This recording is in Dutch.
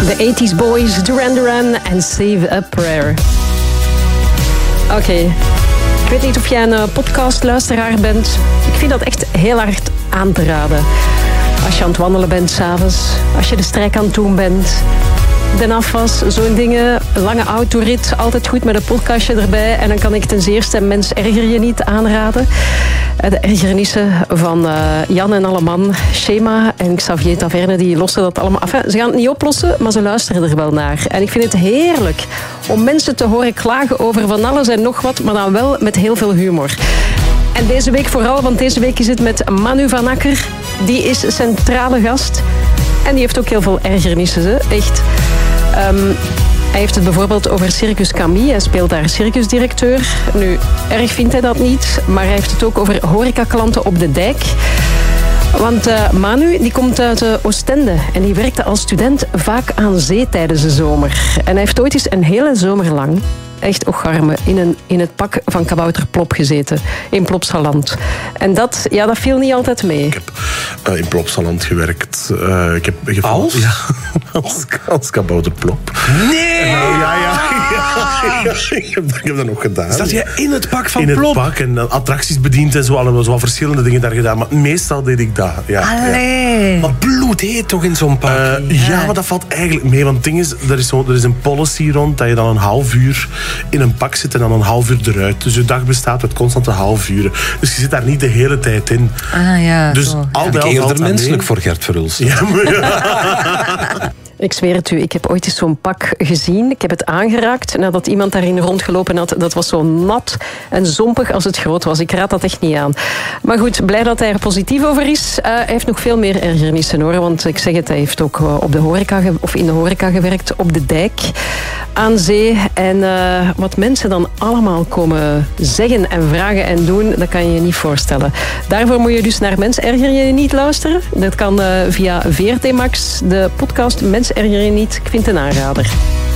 De 80s Boys, Duran Duran en Save a Prayer. Oké. Ik weet niet of jij een podcastluisteraar bent. Ik vind dat echt heel hard aan te raden. Als je aan het wandelen bent 's avonds, als je de strijk aan het doen bent, de afwas, zo'n dingen, lange autorit, altijd goed met een podcastje erbij. En dan kan ik ten zeerste Mens erger je niet aanraden. De ergernissen van Jan en Alleman, Shema en Xavier Taverne, die lossen dat allemaal af. Ze gaan het niet oplossen, maar ze luisteren er wel naar. En ik vind het heerlijk om mensen te horen klagen over van alles en nog wat, maar dan wel met heel veel humor. En deze week vooral, want deze week is het met Manu van Akker. Die is centrale gast. En die heeft ook heel veel ergernissen, hè? Echt. Hij heeft het bijvoorbeeld over Circus Camille. Hij speelt daar circusdirecteur. Nu, erg vindt hij dat niet. Maar hij heeft het ook over horecaklanten op de dijk. Want Manu die komt uit Oostende. En die werkte als student vaak aan zee tijdens de zomer. En hij heeft ooit eens een hele zomer lang, echt ocharme, in het pak van kabouter Plop gezeten. In Plopsaland. En dat viel niet altijd mee. Ik heb in Plopsaland gewerkt. Als? Ja, als kabouter Plop. Nee! Ja. Ik heb dat nog gedaan. Zat je in het pak van in Plop? In het pak en attracties bediend en zo. Allemaal zo verschillende dingen daar gedaan. Maar meestal deed ik dat. Ja, Allee. Ja. Maar bloedheet toch in zo'n pak? Ja, maar dat valt eigenlijk mee. Want het ding is, er is een policy rond dat je dan een half uur in een pak zit en dan een half uur eruit. Dus je dag bestaat uit constante half uren. Dus je zit daar niet de hele tijd in. Ah ja, dus zo. al Ik eerder menselijk voor Gert Verhulst. Ja, Ik zweer het u, ik heb ooit eens zo'n pak gezien. Ik heb het aangeraakt nadat iemand daarin rondgelopen had. Dat was zo nat en zompig als het groot was. Ik raad dat echt niet aan. Maar goed, blij dat hij er positief over is. Hij heeft nog veel meer ergernissen hoor. Want ik zeg het, hij heeft ook op de horeca in de horeca gewerkt. Op de dijk, aan zee. En wat mensen dan allemaal komen zeggen en vragen en doen, dat kan je je niet voorstellen. Daarvoor moet je dus naar Mens erger je niet luisteren. Dat kan via VRT Max, de podcast Mens erger je niet. Ik vind het een aanrader.